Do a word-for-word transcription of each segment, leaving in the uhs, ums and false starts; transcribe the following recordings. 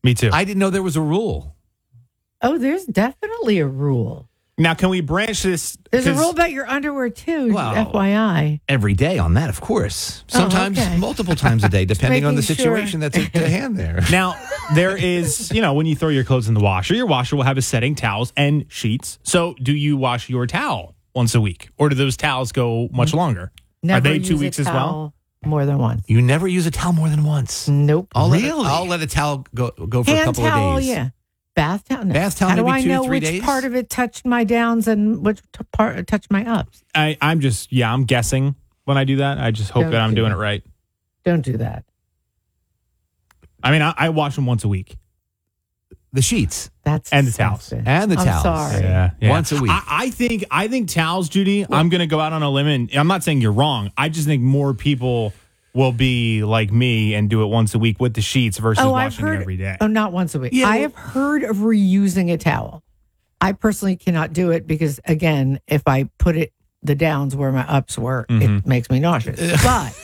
Me too. I didn't know there was a rule. Oh, there's definitely a rule. Now, can we branch this? There's a rule about your underwear, too, Well, F Y I. Every day on that, of course. Sometimes Oh, okay. multiple times a day, depending on the making situation sure. that's at hand there. Now, there is, you know, when you throw your clothes in the washer, your washer will have a setting, towels and sheets. So do you wash your towel once a week? Or do those towels go much longer? Never Are they use two a weeks as well? towel more than once. You never use a towel more than once. Nope. I'll let, Really? it, I'll let a towel go, go for Hand a couple towel, of days. yeah. Bath towel, no. Bath towel, How do maybe I two, know three which days? part of it touched my downs and which t- part touched my ups? I, I'm just, yeah, I'm guessing when I do that. I just hope Don't that I'm do doing that. it right. Don't do that. I mean, I, I wash them once a week. The sheets. That's And the towels. disgusting. And the I'm towels. sorry. Yeah, yeah. Once a week. I, I think I think towels, Judy. I'm going to go out on a limb, and I'm not saying you're wrong. I just think more people will be like me and do it once a week with the sheets versus Oh, I've washing heard it every day. Oh, not once a week. Yeah, I well- have heard of reusing a towel. I personally cannot do it because, again, if I put it the downs where my ups were, Mm-hmm. it makes me nauseous.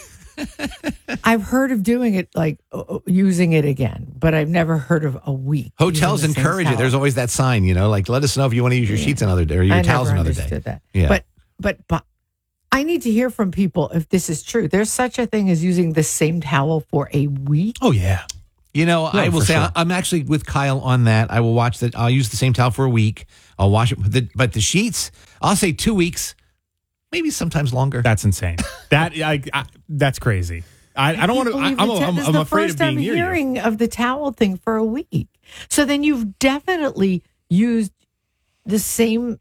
But I've heard of doing it, like uh, using it again. But I've never heard of a week. Hotels using the same encourage it. towel. There's always that sign, you know, like let us know if you want to use your sheets another day or your I towels never another day. understood that. Yeah. But but but I need to hear from people if this is true. There's such a thing as using the same towel for a week. Oh yeah. You know, I will for say sure. I'm actually with Kyle on that. I will watch that. I'll use the same towel for a week. I'll wash it. But the, but the sheets, I'll say two weeks, maybe sometimes longer. That's insane. That I, I that's crazy. I, I don't want to. Believe I'm, the ta- I'm, this is I'm the afraid first of being I'm near you. hearing of the towel thing for a week. So then you've definitely used the same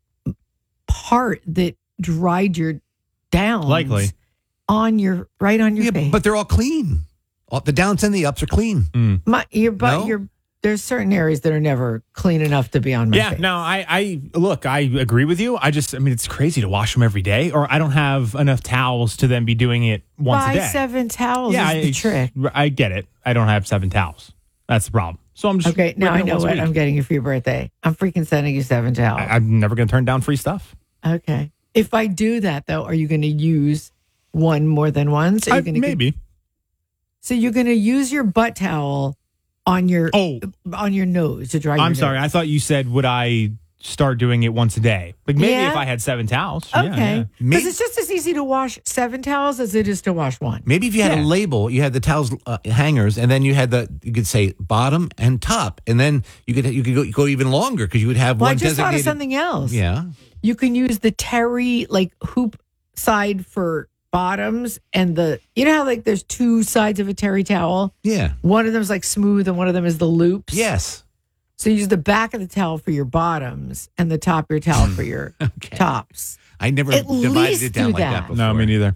part that dried your downs Likely. on your right on your yeah, face. but they're all clean. All, the downs and the ups are clean. my, your butt, No? your there's certain areas that are never clean enough to be on my Yeah, face. no, I, I look, I agree with you. I just, I mean, it's crazy to wash them every day, or I don't have enough towels to then be doing it once Buy a day. seven towels yeah, is the I, trick. I get it. I don't have seven towels. That's the problem. So I'm just Okay, now I ripping it know once a what week. I'm getting you for your birthday. I'm freaking sending you seven towels. I, I'm never going to turn down free stuff. Okay. If I do that, though, are you going to use one more than once? Are you I, gonna maybe. So you're going to use your butt towel on your Oh, on your nose to dry your I'm sorry. nose. I thought you said, would I start doing it once a day? Like maybe Yeah. if I had seven towels. Yeah, Okay. yeah. Because Maybe- it's just as easy to wash seven towels as it is to wash one. Maybe if you had Yeah. a label, you had the towels uh, hangers, and then you had the you could say bottom and top, and then you could you could go, go even longer because you would have Well, one I just thought of designated. something else. Yeah, You can use the terry like hoop side for bottoms and the you know how like there's two sides of a terry towel? yeah, One of them is like smooth and one of them is the loops. yes. So you use the back of the towel for your bottoms and the top of your towel for your Okay. tops. I never At divided least it down do like that that. before. No, me neither.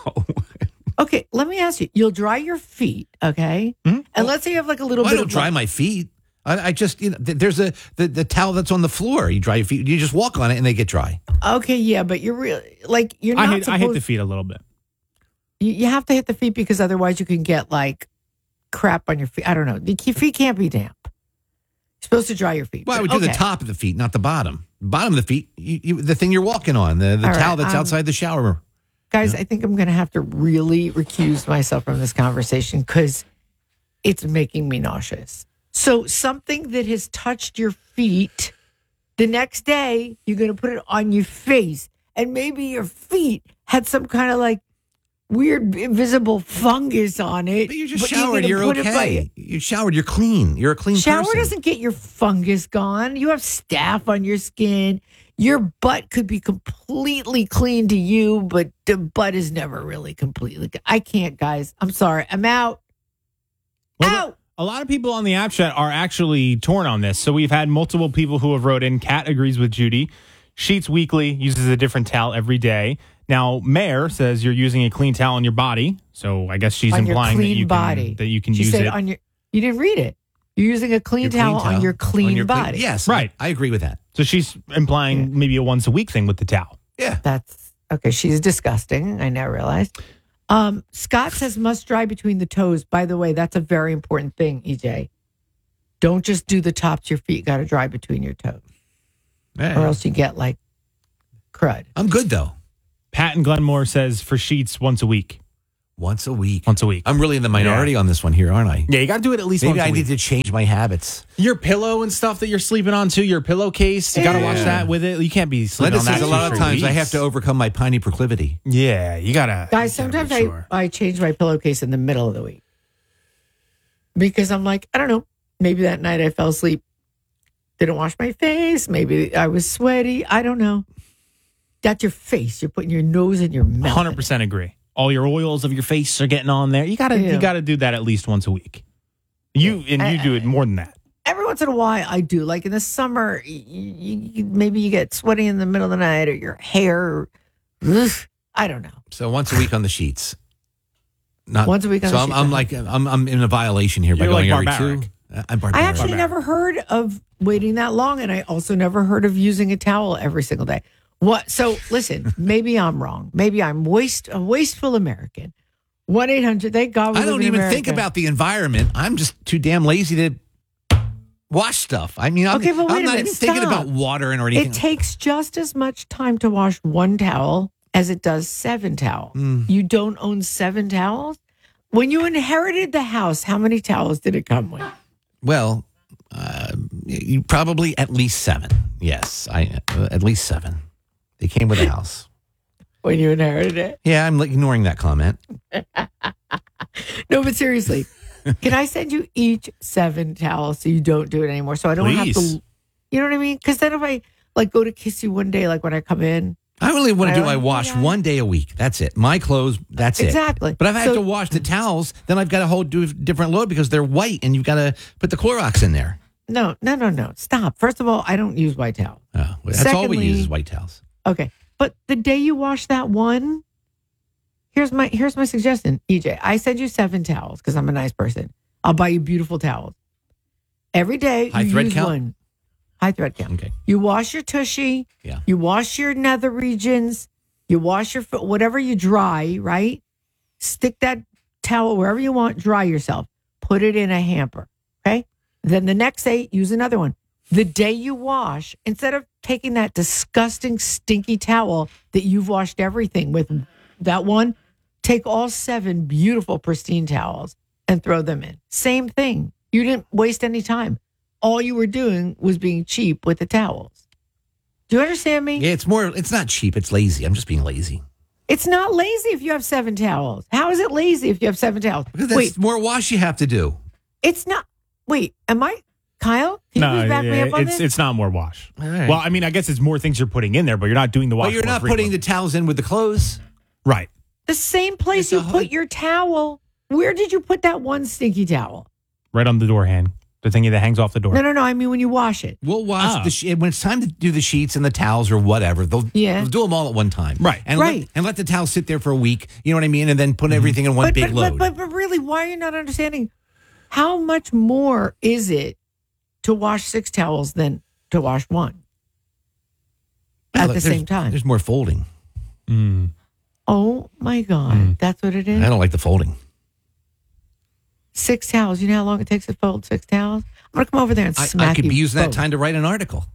Okay, let me ask you. You'll dry your feet, okay? Hmm? And let's say you have like a little Well, I bit don't of dry like- my feet. I, I just you know th- there's a the, the towel that's on the floor. You dry your feet. You just walk on it and they get dry. Okay, yeah, but you're really like you're I not hit, supposed I hit the feet a little bit. You, you have to hit the feet because otherwise you can get like crap on your feet. I don't know. The feet can't be damp. You're supposed to dry your feet. Well, I but would do the okay. top of the feet, not the bottom. Bottom of the feet, you, you, the thing you're walking on, the, the All right, towel that's um, outside the shower. Guys, I think I'm going to have to really recuse myself from this conversation because it's making me nauseous. So something that has touched your feet, the next day you're going to put it on your face, and maybe your feet had some kind of like weird invisible fungus on it. But you just but you're showered. gonna You're put it by- okay. You showered. You're clean. You're a clean Shower person. doesn't get your fungus gone. You have staph on your skin. Your butt could be completely clean to you, but the butt is never really completely. I can't, guys. I'm sorry. I'm out. Well, out. A lot of people on the app chat are actually torn on this. So we've had multiple people who have wrote in. Kat agrees with Judy. Sheets Weekly uses a different towel every day. Now, Mayor says you're using a clean towel on your body. So I guess she's On your implying that clean you body. can that you can She use said it. on your. You didn't read it. You're using a clean, Your towel, on your clean on your body. Yes, Right. I, I agree with that. so she's implying maybe a once a week thing with the towel. Yeah. That's okay. She's disgusting. I now realize. Um, Scott says must dry between the toes. By the way, that's a very important thing, E J. Don't just do the tops of your feet. Got to dry between your toes, Hey. or else you get like crud. I'm good though. Pat and Glenmore says for sheets once a week. Once a week. Once a week. I'm really in the minority Yeah. on this one here, aren't I? Yeah, you got to do it at least Maybe once a I week. need to change my habits. Your pillow and stuff that you're sleeping on too, your pillowcase, you got to watch Yeah. that with it. You can't be sleeping Linda on that says a for lot of three times I weeks. have to overcome my piney proclivity. Yeah, you got to. Guys, sometimes I, I change my pillowcase in the middle of the week because I'm like, I don't know, maybe that night I fell asleep, didn't wash my face, maybe I was sweaty. I don't know. That's your face. You're putting your nose in your mouth. one hundred percent agree. All your oils of your face are getting on there. You got to Yeah. you got to do that at least once a week. You and you I- do it more than that. Every once in a while, I do. Like in the summer, you, you, maybe you get sweaty in the middle of the night, or your hair. Ugh, I don't know. So once a week on the sheets. Not Once a week on so the I'm, sheets, I'm uh-huh. like I'm I'm in a violation here by You're going like every two. barbaric. Uh, I'm I barbaric. actually Barbaric. never heard of waiting that long, and I also never heard of using a towel every single day. What? So listen, maybe I'm wrong. Maybe I'm waste a wasteful American. One eight hundred. Thank God. We I live don't in even America. think about the environment. I'm just too damn lazy to wash stuff. I mean, I'm, Okay, but wait I'm a not minute, even thinking stop. about water or anything. It takes just as much time to wash one towel as it does seven towels. Mm. You don't own seven towels. When you inherited the house, how many towels did it come with? Well, uh, you probably at least seven. Yes, I uh, at least seven. They came with a house. When you inherited it? Yeah, I'm ignoring that comment. No, but seriously, can I send you each seven towels so you don't do it anymore? So I don't have Please. to, you know what I mean? Because then if I like go to kiss you one day, like when I come in, I only want I to do don't I do wash that. one day a week. That's it. My clothes, that's it. Exactly. But if I have So- to wash the towels, then I've got to hold do a different load because they're white and you've got to put the Clorox in there. no, no, no, no, stop. First of all, I don't use white towel. Oh, that's all we Secondly- use is white towels. Okay, but the day you wash that one, here's my here's my suggestion, E J. I send you seven towels because I'm a nice person. I'll buy you beautiful towels. Every day, High you thread use count? one. High thread count. Okay. You wash your tushy. Yeah. You wash your nether regions. You wash your foot, whatever you dry, right? Stick that towel wherever you want, dry yourself. Put it in a hamper, okay? Then the next day, use another one. The day you wash, instead of taking that disgusting, stinky towel that you've washed everything with, that one, take all seven beautiful, pristine towels and throw them in. Same thing. You didn't waste any time. All you were doing was being cheap with the towels. Do you understand me? Yeah, it's more, it's not cheap. It's lazy. I'm just being lazy. It's not lazy if you have seven towels. How is it lazy if you have seven towels? Because that's Wait, more wash you have to do. it's not. Wait, am I, Kyle? Can you please back me up on it's this? it's not more wash. All right. Well, I mean, I guess it's more things you're putting in there, but you're not doing the wash. But you're more not putting the frequently. towels in with the clothes. right. The same place It's a you whole- put your towel. Where did you put that one stinky towel? Right on the door hand. The thingy that hangs off the door. No, no, no. I mean, when you wash it. We'll wash Ah. the she- when it's time to do the sheets and the towels or whatever. They'll, Yeah. they'll do them all at one time, Right. And Right. Let, and let the towels sit there for a week. You know what I mean? And then put everything in one But, big but, load. but, but, but really, why are you not understanding? How much more is it to wash six towels than to wash one Well, at the there's- same time? There's more folding. Mm. Oh my God. That's what it is? I don't like the folding. Six towels. You know how long it takes to fold six towels? I'm going to come over there and I, smack I could you be using that both. time to write an article.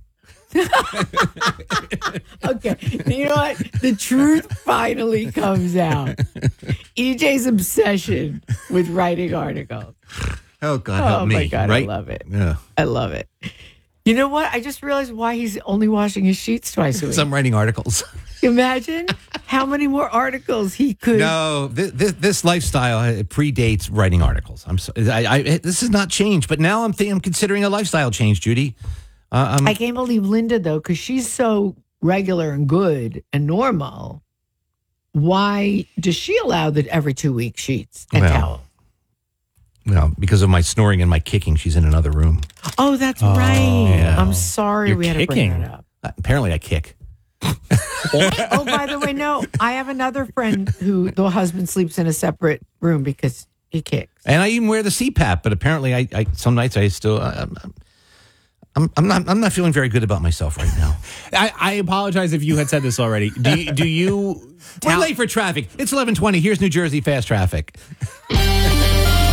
Okay. You know what? The truth finally comes out. E J's obsession with writing articles. Oh God, help Oh me! my God, right? I love it. Yeah, I love it. You know what? I just realized why he's only washing his sheets twice a week. so I'm writing articles. Imagine how many more articles he could. No, this, this, this lifestyle uh, predates writing articles. I'm so, I, I, this has not changed, but now I'm thinking, I'm considering a lifestyle change, Judy. Uh, I'm, I can't believe Linda, though, because she's so regular and good and normal. Why does she allow the every two week sheets and Well, towels? well, because of my snoring and my kicking, she's in another room. Oh, that's right. yeah. I'm sorry You're we had to kicking. bring that up. Uh, apparently, I kick. Oh, by the way, no, I have another friend who the husband sleeps in a separate room because he kicks. And I even wear the C PAP, but apparently, I, I some nights I still. I, I'm, I'm, I'm not. I'm not feeling very good about myself right now. I, I apologize if you had said this already. Do you, do you We're tell- late for traffic. It's eleven twenty. Here's New Jersey fast traffic.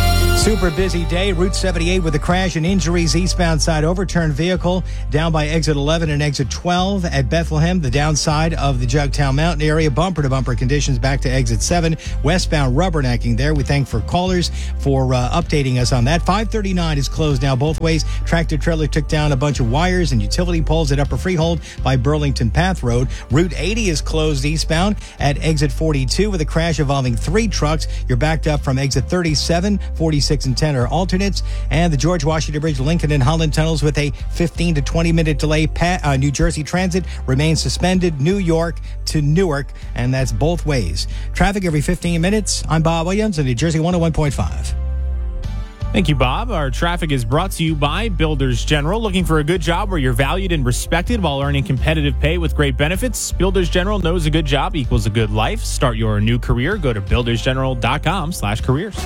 Super busy day. Route seventy-eight with a crash and injuries. Eastbound side overturned vehicle down by exit eleven and exit twelve at Bethlehem. The downside of the Jugtown Mountain area. Bumper to bumper conditions back to exit seven. Westbound rubbernecking there. We thank for callers for uh, updating us on that. five thirty-nine is closed now both ways. Tractor trailer took down a bunch of wires and utility poles at Upper Freehold by Burlington Path Road. Route eighty is closed eastbound at exit forty-two with a crash involving three trucks. You're backed up from exit thirty-seven, forty-six and ten are alternates, and the George Washington Bridge, Lincoln and Holland tunnels with a fifteen to twenty minute delay. Pat, uh, New Jersey Transit remains suspended, New York to Newark, and that's both ways. Traffic every fifteen minutes. I'm Bob Williams on New Jersey one oh one point five. Thank you, Bob. Our traffic is brought to you by Builders General. Looking for a good job where you're valued and respected while earning competitive pay with great benefits? Builders General knows a good job equals a good life. Start your new career. Go to builders general dot com slash careers.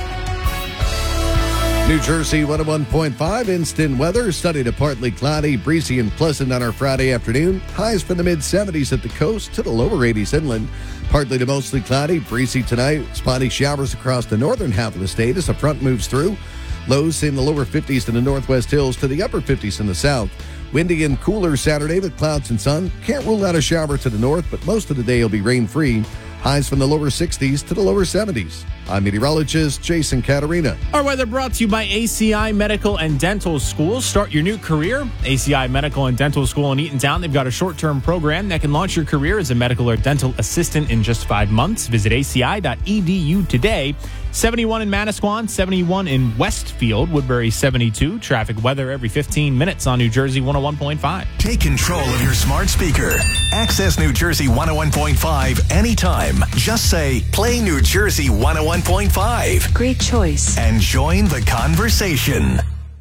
New Jersey one oh one point five instant weather. Sunny to partly cloudy, breezy and pleasant on our Friday afternoon. Highs from the mid seventies at the coast to the lower eighties inland. Partly to mostly cloudy, breezy tonight. Spotty showers across the northern half of the state as the front moves through. Lows in the lower fifties to the northwest hills to the upper fifties in the south. Windy and cooler Saturday with clouds and sun. Can't rule out a shower to the north, but most of the day will be rain-free. Highs from the lower sixties to the lower seventies. I'm meteorologist Jason Caterina. Our weather brought to you by A C I Medical and Dental School. Start your new career. A C I Medical and Dental School in Eatontown. They've got a short-term program that can launch your career as a medical or dental assistant in just five months. Visit A C I dot E D U today. seventy-one in Manasquan, seventy-one in Westfield, Woodbury seventy-two. Traffic weather every fifteen minutes on New Jersey one oh one point five. Take control of your smart speaker. Access New Jersey one oh one point five anytime. Just say, play New Jersey one oh one point five. Great choice. And join the conversation.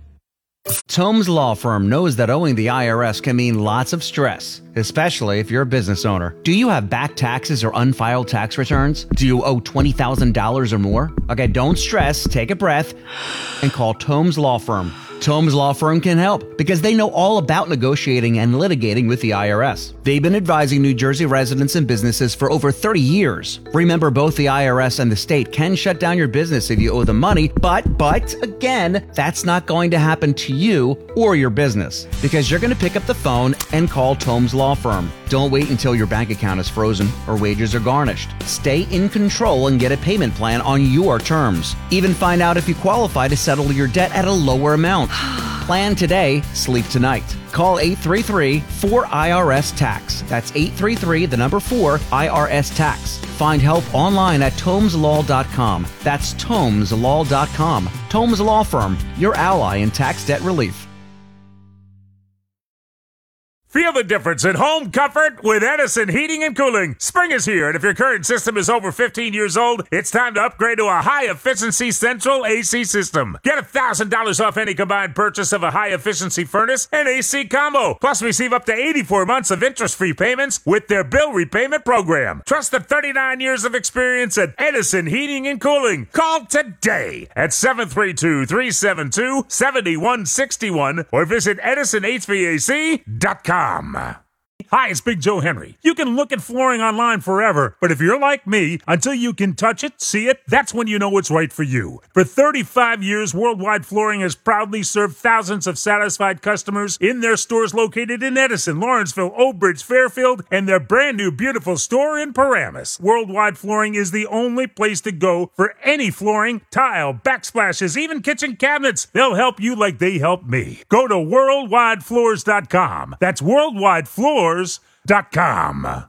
Tomes Law Firm knows that owing the I R S can mean lots of stress, especially if you're a business owner. Do you have back taxes or unfiled tax returns? Do you owe twenty thousand dollars or more? Okay, don't stress, take a breath, and call Tomes Law Firm. Tomes Law Firm can help because they know all about negotiating and litigating with the I R S. They've been advising New Jersey residents and businesses for over thirty years. Remember, both the I R S and the state can shut down your business if you owe them money, but, but, again, that's not going to happen to you or your business because you're going to pick up the phone and call Tomes Law Firm. Don't wait until your bank account is frozen or wages are garnished. Stay in control and get a payment plan on your terms. Even find out if you qualify to settle your debt at a lower amount. Plan today, sleep tonight. Call eight three three, four I R S, TAX. That's eight three three, the number four, I R S, TAX. Find help online at tomes law dot com. That's tomes law dot com. Tomes Law Firm, your ally in tax debt relief. Feel the difference in home comfort with Edison Heating and Cooling. Spring is here, and if your current system is over fifteen years old, it's time to upgrade to a high-efficiency central A C system. Get one thousand dollars off any combined purchase of a high-efficiency furnace and A C combo. Plus, receive up to eighty-four months of interest-free payments with their bill repayment program. Trust the thirty-nine years of experience at Edison Heating and Cooling. Call today at seven three two, three seven two, seven one six one or visit edison h v a c dot com. Hi, it's Big Joe Henry. You can look at flooring online forever, but if you're like me, until you can touch it, see it, that's when you know it's right for you. For thirty-five years, Worldwide Flooring has proudly served thousands of satisfied customers in their stores located in Edison, Lawrenceville, Oak Bridge, Fairfield, and their brand new beautiful store in Paramus. Worldwide Flooring is the only place to go for any flooring, tile, backsplashes, even kitchen cabinets. They'll help you like they helped me. Go to worldwide floors dot com. That's worldwide floors dot com.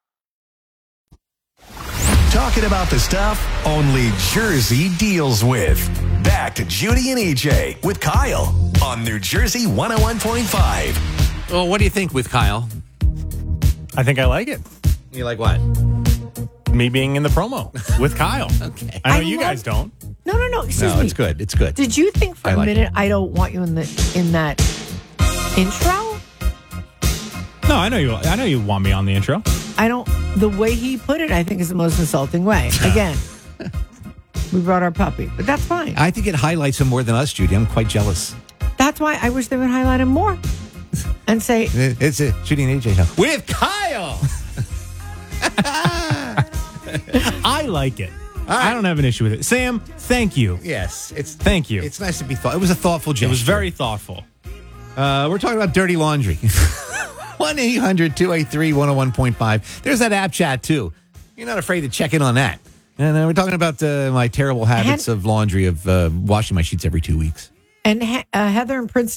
Talking about the stuff only Jersey deals with. Back to Judy and E J with Kyle on New Jersey one oh one point five. Well, what do you think with Kyle? I think I like it. You like what? Me being in the promo with Kyle. Okay. I know I you love- guys don't. No, no, no. Excuse No, me. it's good. It's good. Did you think for I a like minute I don't want you in the in that intro? No, I know you. I know you want me on the intro. I don't. The way he put it, I think, is the most insulting way. Again, we brought our puppy, but that's fine. I think it highlights him more than us, Judy. I'm quite jealous. That's why I wish they would highlight him more and say, It- It's a Judy and A J show with Kyle. I like it. I don't have an issue with it. Sam, thank you. Yes, it's Thank you. It's nice to be thought. It was a thoughtful gesture. It was very thoughtful. Uh, we're talking about dirty laundry. one eight hundred two eight three one oh one point five. There's that app chat, too. You're not afraid to check in on that. And uh, we're talking about uh, my terrible habits And- of laundry, of uh, washing my sheets every two weeks. And uh, Heather in Princeton